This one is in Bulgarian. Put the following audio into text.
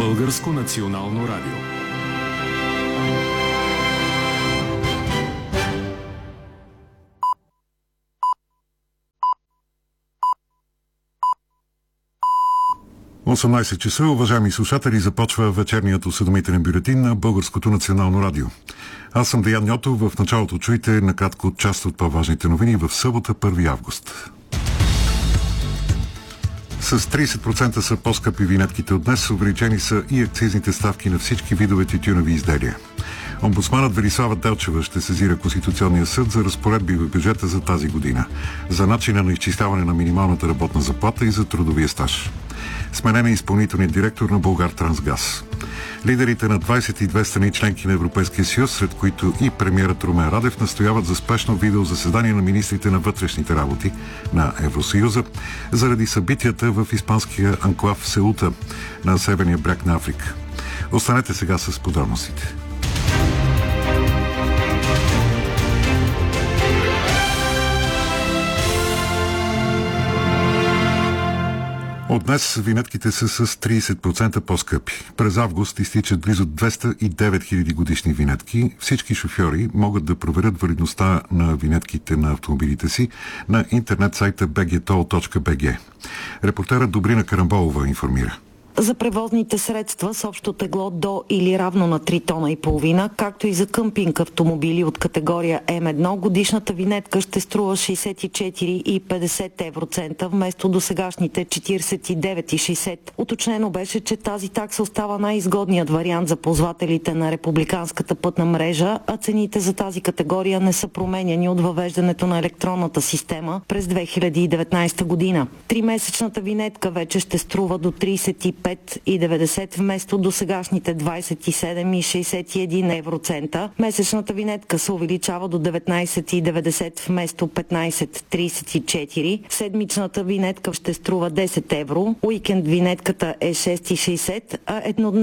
Българско национално радио. (18 часа), уважаеми слушатели, започва вечерният осведомителен бюлетин на Българското национално радио. Аз съм Деян Ньотов. В началото чуйте накратко част от по-важните новини в събота, 1 август. С 30% са по-скъпи винетките от днес, увеличени са и акцизните ставки на всички видове тютюневи изделия. Омбудсманът Велислава Делчева ще сезира Конституционния съд за разпоредби в бюджета за тази година, за начина на изчисляване на минималната работна заплата и за трудовия стаж. Сменен е изпълнителният директор на Булгартрансгаз. Лидерите на 22 страни членки на Европейския съюз, сред които и премиерът Румен Радев, настояват за спешно видеозаседание на министрите на вътрешните работи на Евросъюза заради събитията в испанския анклав Сеута на северния бряг на Африка. Останете сега с подробностите. От днес винетките са с 30% по-скъпи. През август изтичат близо 209 000 годишни винетки. Всички шофьори могат да проверят валидността на винетките на автомобилите си на интернет сайта bgtoll.bg. Репортерът Добрина Карамболова информира. За превозните средства с общо тегло до или равно на 3 тона и половина, както и за къмпинг автомобили от категория М1, годишната винетка ще струва 64,50 евроцента вместо досегашните 49,60. Уточнено беше, че тази такса остава най-изгодният вариант за ползвателите на републиканската пътна мрежа, а цените за тази категория не са променяни от въвеждането на електронната система през 2019 година. Тримесечната винетка вече ще струва до 35,90 вместо досегашните 27,61 евроцента. Месечната винетка се увеличава до 19,90 вместо 15,34. Седмичната винетка ще струва 10 евро. Уикенд винетката е 6,60, а еднодневната